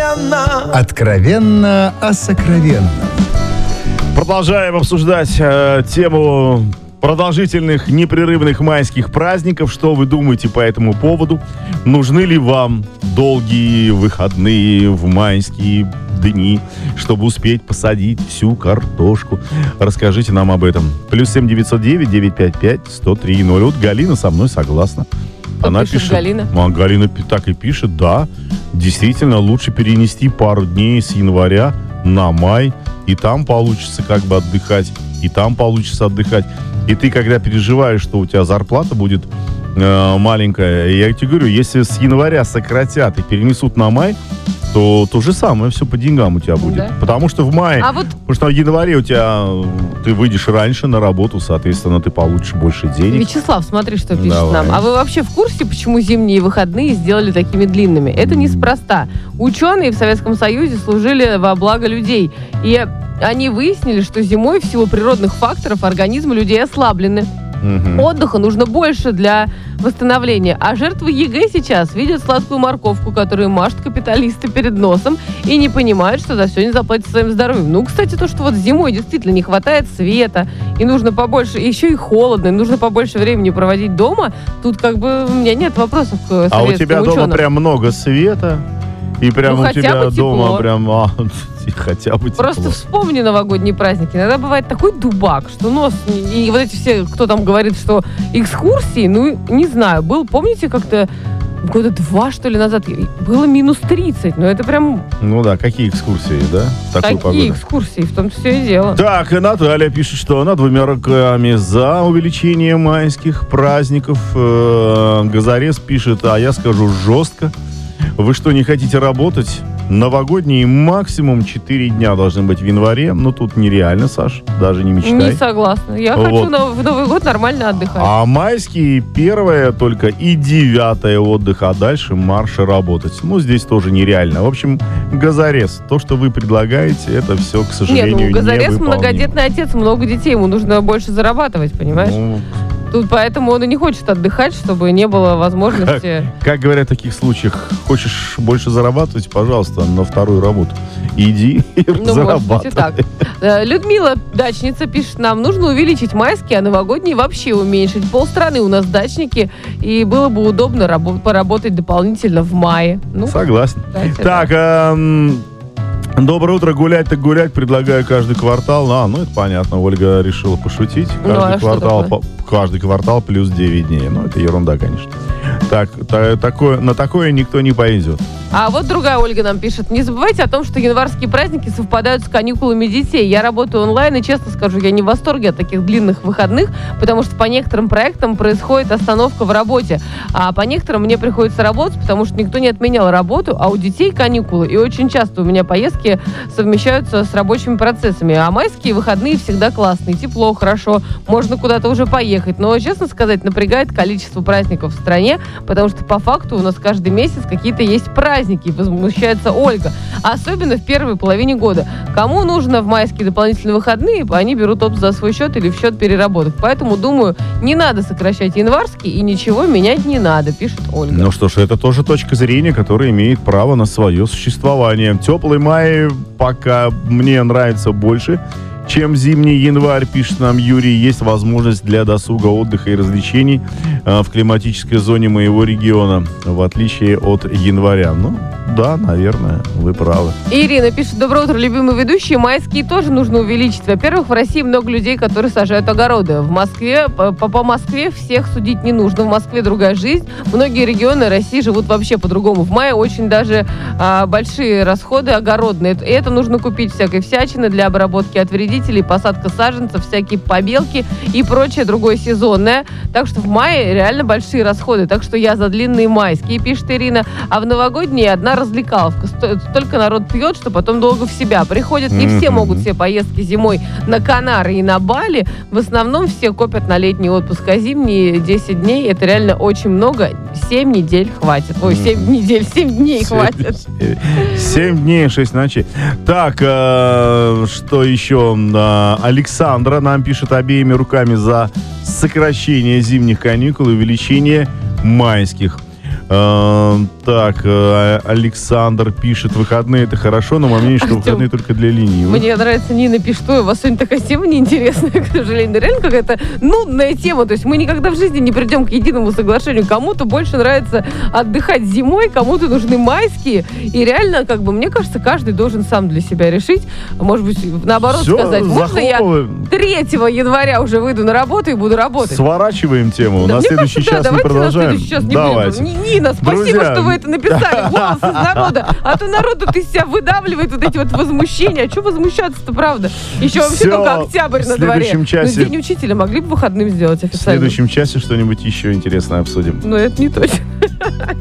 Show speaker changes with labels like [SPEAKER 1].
[SPEAKER 1] Откровенно о сокровенном.
[SPEAKER 2] Продолжаем обсуждать тему продолжительных непрерывных майских праздников. Что вы думаете по этому поводу? Нужны ли вам долгие выходные в майские дни, чтобы успеть посадить всю картошку? Расскажите нам об этом. +7 909 955 103 0. Вот Галина со мной согласна. Она пишет,
[SPEAKER 3] Галина?
[SPEAKER 2] Галина так и пишет, да, действительно, лучше перенести пару дней с января на май, и там получится как бы отдыхать, и там получится отдыхать. И ты, когда переживаешь, что у тебя зарплата будет маленькая, я тебе говорю, если с января сократят и перенесут на май, то то же самое все по деньгам у тебя будет.
[SPEAKER 3] Да.
[SPEAKER 2] Потому что в мае, потому что в январе у тебя ты выйдешь раньше на работу, соответственно, ты получишь больше денег.
[SPEAKER 3] Вячеслав, смотри, что пишет
[SPEAKER 2] Давай.
[SPEAKER 3] нам. А вы вообще в курсе, почему зимние выходные сделали такими длинными? Это неспроста. Ученые в Советском Союзе служили во благо людей. И они выяснили, что зимой в силу природных факторов организмы людей ослаблены. Отдыха нужно больше для восстановления. А жертвы ЕГЭ сейчас видят сладкую морковку, которую мажут капиталисты перед носом, и не понимают, что за все не заплатят своим здоровьем. Ну, кстати, то, что вот зимой действительно не хватает света, и нужно побольше, еще и холодно, и нужно побольше времени проводить дома, тут как бы у меня нет вопросов к советским ученым.
[SPEAKER 2] А у тебя дома прям много света, и прям у тебя дома прям... хотя бы тепло.
[SPEAKER 3] Просто вспомни новогодние праздники. Иногда бывает такой дубак, что нос... И вот эти все, кто там говорит, что экскурсии, ну, не знаю, помните, как-то года 2, что ли, назад было -30, но это прям...
[SPEAKER 2] Ну да, какие экскурсии, да?
[SPEAKER 3] Какие экскурсии, в том-то все и дело.
[SPEAKER 2] Так, Наталья пишет, что она 2 руками за увеличение майских праздников. Газорез пишет, а я скажу жестко. Вы что, не хотите работать? Новогодние максимум 4 дня должны быть в январе. Но тут нереально, Саш, даже не мечтай.
[SPEAKER 3] Не согласна. Я хочу в Новый год нормально отдыхать.
[SPEAKER 2] А майские 1 только и 9 отдых, а дальше марш работать. Ну, здесь тоже нереально. В общем, Газорез, то, что вы предлагаете, это все, к сожалению,
[SPEAKER 3] Газорез
[SPEAKER 2] невыполнимо.
[SPEAKER 3] многодетный отец, много детей, ему нужно больше зарабатывать, понимаешь? Тут поэтому он и не хочет отдыхать, чтобы не было возможности...
[SPEAKER 2] Как говорят в таких случаях, хочешь больше зарабатывать, пожалуйста, на 2-ю работу. Иди и зарабатывай.
[SPEAKER 3] Может быть и так. Людмила, дачница, пишет нам, нужно увеличить майские, а новогодние вообще уменьшить. Полстраны у нас дачники, и было бы удобно поработать дополнительно в мае.
[SPEAKER 2] Согласен. Так, доброе утро, гулять так гулять, предлагаю каждый квартал. Ну это понятно, Ольга решила пошутить. Каждый квартал плюс 9 дней. Ну это ерунда, конечно. Так, на такое никто не пойдет.
[SPEAKER 3] А вот другая Ольга нам пишет. Не забывайте о том, что январские праздники совпадают с каникулами детей. Я работаю онлайн, и честно скажу, я не в восторге от таких длинных выходных, потому что по некоторым проектам происходит остановка в работе. А по некоторым мне приходится работать, потому что никто не отменял работу, а у детей каникулы. И очень часто у меня поездки совмещаются с рабочими процессами. А майские выходные всегда классные. Тепло, хорошо, можно куда-то уже поехать. Но, честно сказать, напрягает количество праздников в стране, потому что по факту у нас каждый месяц какие-то есть праздники. Возмущается Ольга. Особенно в первой половине года. Кому нужно в майские дополнительные выходные, они берут отпуск за свой счет или в счет переработок. Поэтому, думаю, не надо сокращать январские и ничего менять не надо, пишет Ольга.
[SPEAKER 2] Ну что ж, это тоже точка зрения, которая имеет право на свое существование. Теплый май пока мне нравится больше, чем зимний январь, пишет нам Юрий. Есть возможность для досуга, отдыха и развлечений в климатической зоне моего региона, в отличие от января. Ну, да, наверное, вы правы.
[SPEAKER 3] Ирина пишет, доброе утро, любимые ведущие. Майские тоже нужно увеличить. Во-первых, в России много людей, которые сажают огороды. В Москве, по Москве всех судить не нужно. В Москве другая жизнь. Многие регионы России живут вообще по-другому. В мае очень даже большие расходы огородные. И это нужно купить всякой всячины для обработки от вредителей, посадка саженцев, всякие побелки и прочее другое сезонное. Так что в мае реально большие расходы. Так что я за длинные майские, пишет Ирина. А в новогодние одна развлекаловка. Столько народ пьет, что потом долго в себя приходит. Не все могут себе поездки зимой на Канары и на Бали. В основном все копят на летний отпуск. А зимние 10 дней это реально очень много. 7 недель хватит. Ой, 7 недель, 7 дней хватит.
[SPEAKER 2] 7 дней, 6 ночей. Так, что еще? Александра нам пишет обеими руками за сокращение зимних каникул и увеличение майских. Так, Александр пишет, выходные это хорошо, но мнение, что
[SPEAKER 3] Артем,
[SPEAKER 2] выходные только для ленивых.
[SPEAKER 3] Мне нравится Нина пишет, ой, у вас сегодня такая тема неинтересная, к сожалению. Реально какая-то нудная тема. То есть мы никогда в жизни не придем к единому соглашению. Кому-то больше нравится отдыхать зимой, кому-то нужны майские. И реально, как бы, мне кажется, каждый должен сам для себя решить. Может быть, наоборот
[SPEAKER 2] Всё,
[SPEAKER 3] сказать, можно я
[SPEAKER 2] захлопываем.
[SPEAKER 3] 3 января уже выйду на работу и буду работать?
[SPEAKER 2] Сворачиваем тему.
[SPEAKER 3] Да,
[SPEAKER 2] На
[SPEAKER 3] мне
[SPEAKER 2] следующий
[SPEAKER 3] кажется,
[SPEAKER 2] час
[SPEAKER 3] да,
[SPEAKER 2] не
[SPEAKER 3] давайте
[SPEAKER 2] продолжаем.
[SPEAKER 3] на следующий час не
[SPEAKER 2] Давайте.
[SPEAKER 3] будем. Нина, спасибо,
[SPEAKER 2] Друзья,
[SPEAKER 3] что вы это написали. Голос из народа. А то народу из себя выдавливает вот эти вот возмущения. А что возмущаться-то, правда? Еще вообще
[SPEAKER 2] Всё,
[SPEAKER 3] только октябрь
[SPEAKER 2] в
[SPEAKER 3] на дворе.
[SPEAKER 2] следующем часе-
[SPEAKER 3] Ну, День учителя могли бы выходным сделать
[SPEAKER 2] В
[SPEAKER 3] официально?
[SPEAKER 2] следующем часе что-нибудь еще интересное обсудим.
[SPEAKER 3] Но это не точно.